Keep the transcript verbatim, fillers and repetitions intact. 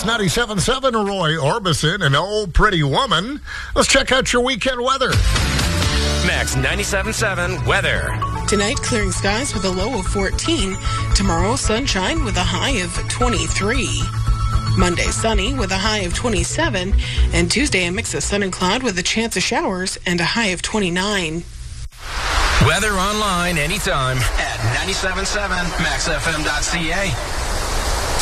Max ninety-seven point seven, Roy Orbison and Old Pretty Woman. Let's check out your weekend weather. Max ninety-seven point seven weather. Tonight, clearing skies with a low of fourteen. Tomorrow, sunshine with a high of twenty-three. Monday, sunny with a high of twenty-seven. And Tuesday, a mix of sun and cloud with a chance of showers and a high of twenty-nine. Weather online anytime at ninety-seven point seven max f m dot c a.